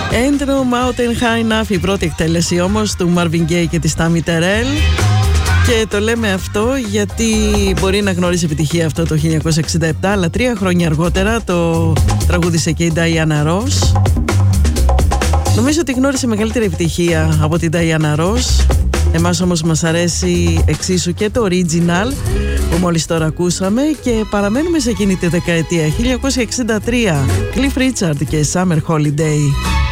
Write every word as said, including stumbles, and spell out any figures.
Έντρο Mountain High Enough, η πρώτη εκτέλεση όμως του Marvin Gaye και της Tammy Terrell. Και το λέμε αυτό γιατί μπορεί να γνώρισε επιτυχία αυτό το χίλια εννιακόσια εξήντα επτά, αλλά τρία χρόνια αργότερα το τραγούδισε και η Diana Ross. Νομίζω ότι γνώρισε μεγαλύτερη επιτυχία από την Diana Ross. Εμάς όμως μας αρέσει εξίσου και το original που μόλις τώρα ακούσαμε και παραμένουμε σε εκείνη τη δεκαετία, χίλια εννιακόσια εξήντα τρία, Cliff Richard και Summer Holiday.